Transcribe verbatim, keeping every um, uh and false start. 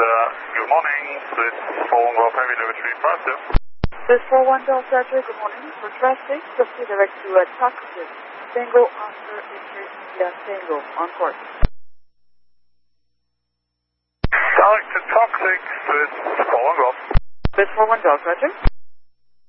uh, good morning. This is four one Golf Heavy Liver Tree Practice. This four one Golf Heavy, good morning. For traffic, proceed direct to uh, Toxic. Tango Oscar Interest India Tango on course. Direct to Toxic, this is four one Golf. This four one Golf, Roger.